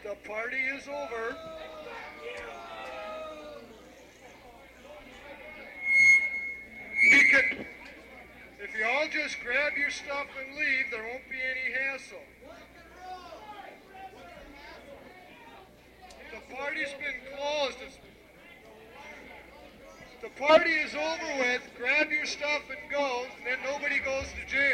The party is over. We can, if you all just grab your stuff and leave, there won't be any hassle. The party's been closed. The party is over with. Grab your stuff and go, and then nobody goes to jail.